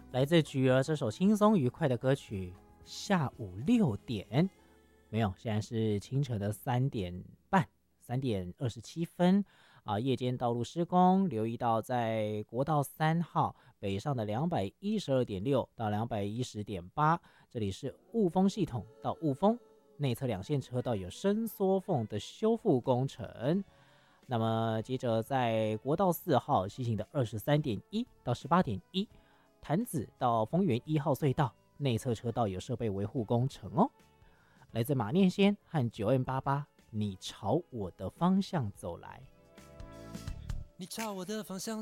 来自菊儿这首轻松愉快的歌曲。下午6点，没有，现在是清晨的3点半，3点27分啊。夜间道路施工，留意到在国道3号北上的212.6到210.8，这里是雾峰系统到雾峰内侧2线车道有伸缩缝的修复工程。那么接着在国道4号西行的23.1到18.1，潭子到丰原1号隧道内侧车道有设备维护工程哦。来自马念先和9N88，你朝我的方向走来。 你朝我的方向